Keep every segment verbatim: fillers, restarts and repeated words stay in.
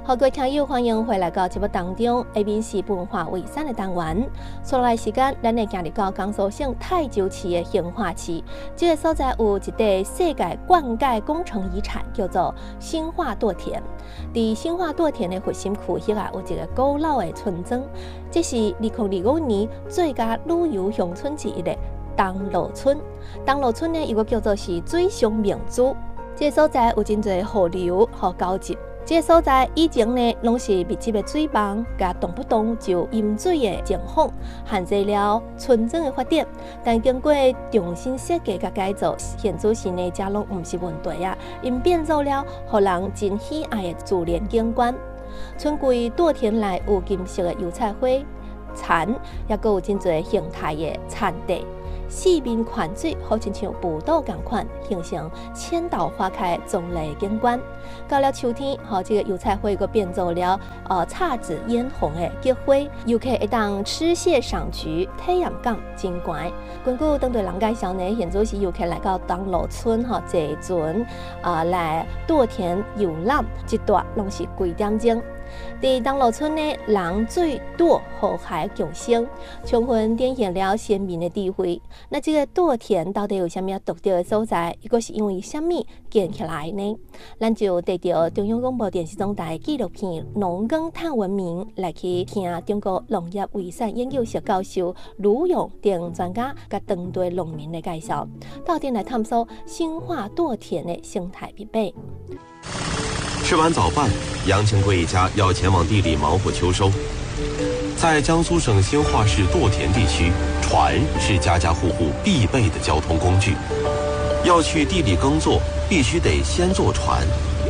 好，各位听友，欢迎回来到节目当中 ，A B C 文化卫生的单元。接下来时间，咱会行入到江苏省泰州市的兴化区。这个所在有一块世界灌溉工程遗产，叫做兴化稻田。伫兴化稻田的核心区迄啊，有一个古老的村庄，这是二零二五年最佳旅游乡村之一的东螺村。东螺村呢，又个叫做是水上明珠。这个所在有真侪河流和高级。这个所在以前呢，拢是密集的水网，甲动不动就饮水的情况，限制了村庄的发展。但经过重新设计甲改造，现在是呢，这拢唔是问题啊，因变做了让人真喜爱的自然景观。村规稻田内有金色的油菜花、田，也阁有真侪形态的田地。四面环水，好亲像步道同款，形成千岛花开壮丽景观。到了秋天，吼，这个油菜花又变做了呃姹紫嫣红的菊花，游客会当吃蟹赏菊，体验感真悬。根据当地人介绍呢，现在是游客来到东螺村吼坐船，呃来稻田游览，一段拢是几点钟。伫东螺村呢，人最多和谐共生，充分展现了先民的智慧。那这个稻田到底有啥物独特的所在？又个是因为啥物建起来呢？咱就得到中央广播电视总台纪录片《农耕探文明》来去听中国农业卫生研究所教授卢勇等专家甲当地农民的介绍，到底来探索兴化稻田的生态必备。 吃完早饭，杨庆贵一家要前往地里忙活秋收。在江苏省兴化市稻田地区，船是家家户户必备的交通工具。要去地里耕作，必须得先坐船。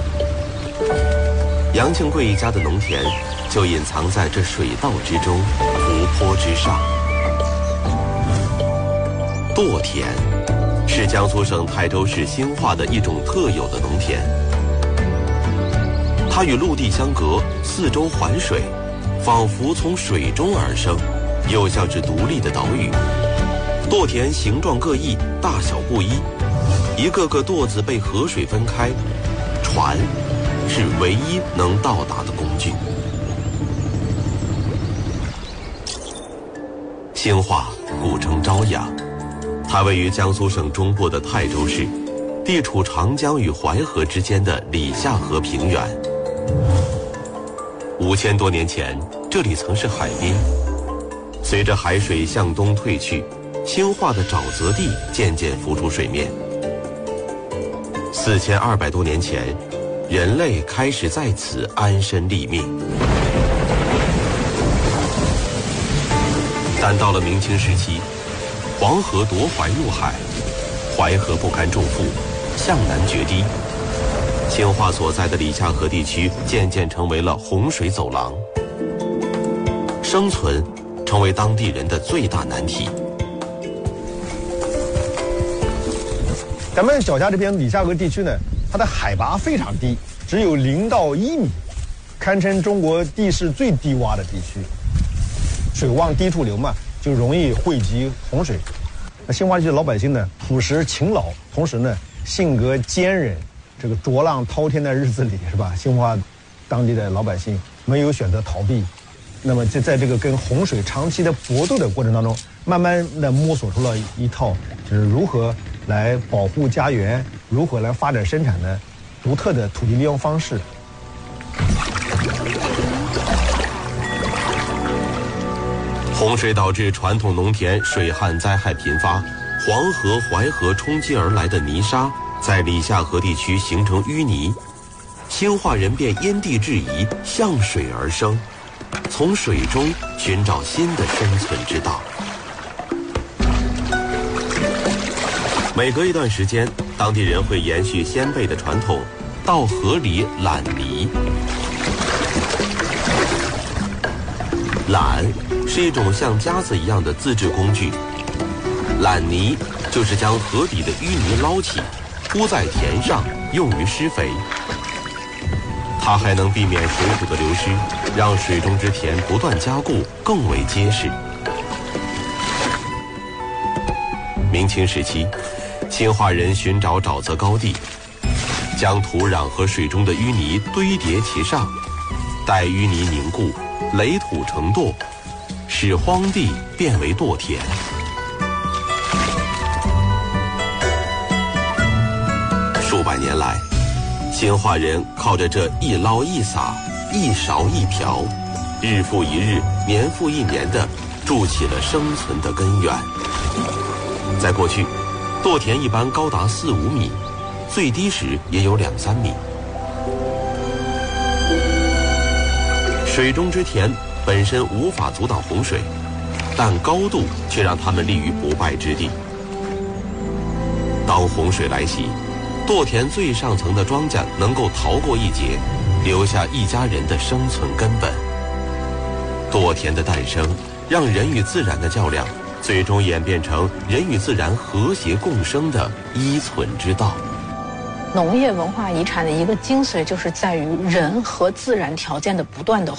杨庆贵一家的农田就隐藏在这水道之中，湖泊之上。稻田是江苏省泰州市兴化的一种特有的农田。它与陆地相隔，四周环水，仿佛从水中而生，又像是独立的岛屿。稻田形状各异，大小不一，一个个垛子被河水分开，船是唯一能到达的工具。兴化古称朝阳，它位于江苏省中部的泰州市，地处长江与淮河之间的里夏河平原。五千多年前，这里曾是海滨。随着海水向东退去，兴化的沼泽地渐渐浮出水面。四千二百多年前，人类开始在此安身立命。但到了明清时期，黄河夺淮入海，淮河不堪重负，向南决堤。兴化所在的里夏河地区渐渐成为了洪水走廊，生存成为当地人的最大难题。 咱们脚下这片里夏河地区呢，它的海拔非常低，只有零到一米，堪称中国地势最低洼的地区。水往低处流嘛，就容易汇集洪水。那兴化地区的老百姓呢，朴实勤劳，同时呢，性格坚韧。这个浊浪滔天的日子里，是吧？兴化当地的老百姓没有选择逃避，那么就在这个跟洪水长期的搏斗的过程当中，慢慢的摸索出了一套就是如何来保护家园、如何来发展生产的独特的土地利用方式。 洪水导致传统农田水旱灾害频发，黄河、淮河冲击而来的泥沙在里夏河地区形成淤泥，兴化人便因地制宜，向水而生，从水中寻找新的生存之道。每隔一段时间，当地人会延续先辈的传统，到河里揽泥。揽是一种像夹子一样的自制工具，揽泥就是将河底的淤泥捞起，铺在田上，用于施肥。它还能避免水土的流失，让水中之田不断加固，更为结实。明清时期，兴化人寻找沼泽高地，将土壤和水中的淤泥堆叠其上， 待淤泥凝固，垒土成垛，使荒地变为垛田。数百年来，兴化人靠着这一捞一撒、一勺一瓢，日复一日、年复一年地筑起了生存的根源。在过去，垛田一般高达四五米，最低时也有两三米。水中之田本身无法阻挡洪水，但高度却让它们立于不败之地。当洪水来袭，垛田最上层的庄稼能够逃过一劫，留下一家人的生存根本。垛田的诞生，让人与自然的较量，最终演变成人与自然和谐共生的依存之道。 农业文化遗产的一个精髓，就是在于人和自然条件的不断的